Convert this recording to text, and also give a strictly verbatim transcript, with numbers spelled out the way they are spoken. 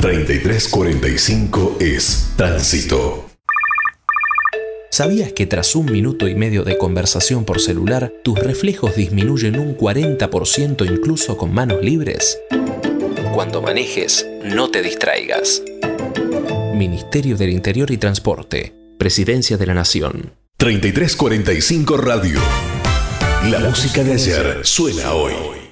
treinta y tres cuarenta y cinco es Tránsito. ¿Sabías que tras un minuto y medio de conversación por celular, tus reflejos disminuyen un cuarenta por ciento incluso con manos libres? Cuando manejes, no te distraigas. Ministerio del Interior y Transporte. Presidencia de la Nación. treinta y tres cuarenta y cinco Radio. La música de ayer suena hoy.